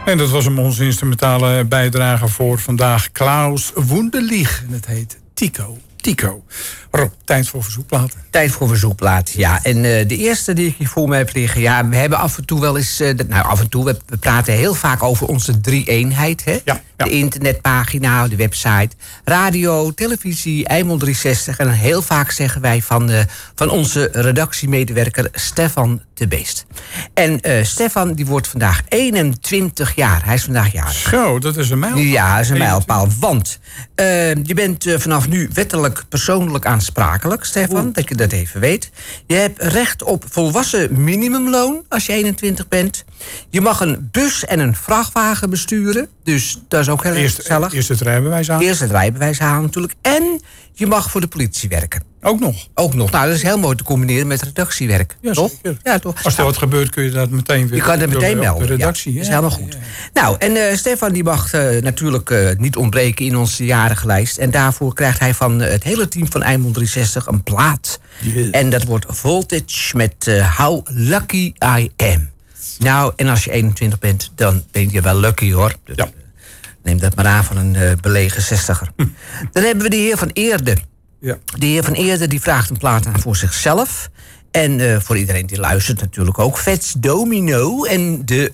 En dat was onze instrumentale bijdrage voor vandaag. Klaus Wunderlich. En het heet Tico. Rob, tijd voor verzoekplaten. Tijd voor verzoekplaten, ja. En de eerste die ik hier voor me heb liggen... ja, we hebben af en toe wel eens... we praten heel vaak over onze drie-eenheid, hè? Ja. De internetpagina, de website, radio, televisie, Eimel 360. En heel vaak zeggen wij van onze redactiemedewerker Stefan de Beest. En Stefan, die wordt vandaag 21 jaar. Hij is vandaag jarig. Zo, dat is een mijlpaal. Ja, dat is een mijlpaal. Want je bent vanaf nu wettelijk persoonlijk aansprakelijk, Stefan. Dat je dat even weet. Je hebt recht op volwassen minimumloon als je 21 bent. Je mag een bus en een vrachtwagen besturen. Dus dat is ook heel erg gezellig. Eerst het rijbewijs halen. Eerst het rijbewijs halen natuurlijk. En je mag voor de politie werken. Ook nog? Ook nog. Nou, dat is heel mooi te combineren met redactiewerk. Ja, toch? Zeker. Ja, toch? Als er wat gebeurt kun je dat meteen weer... Je kan het meteen melden. De redactie. Ja, dat is helemaal goed. Ja. Nou, en Stefan die mag natuurlijk niet ontbreken in onze jarige lijst. En daarvoor krijgt hij van het hele team van Eimel 360 een plaat. Yeah. En dat wordt Voltage met How Lucky I Am. Nou, en als je 21 bent, dan ben je wel lucky, hoor. Ja. Neem dat maar aan van een belegen 60er. Dan hebben we de heer Van Eerde. Ja. De heer Van Eerde die vraagt een plaat aan voor zichzelf. En voor iedereen die luistert natuurlijk ook. Fats Domino en de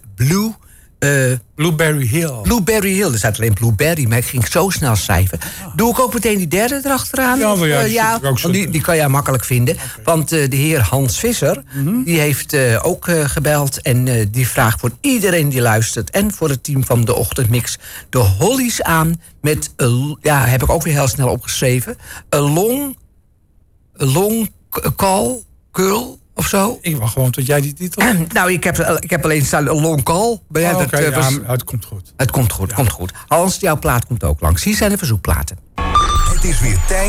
Blueberry Hill. Blueberry Hill. Er staat alleen Blueberry, maar ik ging zo snel schrijven. Doe ik ook meteen die derde erachteraan? Ja, die kan je makkelijk vinden. Okay. Want de heer Hans Visser, die heeft ook gebeld. En die vraagt voor iedereen die luistert... en voor het team van de Ochtendmix... de Hollies aan met... heb ik ook weer heel snel opgeschreven. A long call, girl... of zo? Ik wacht gewoon tot jij die titel... Nou, ik heb alleen staan een long call. Het komt goed. Het komt goed. Hans, jouw plaat komt ook langs. Hier zijn de verzoekplaten. Het is weer tijd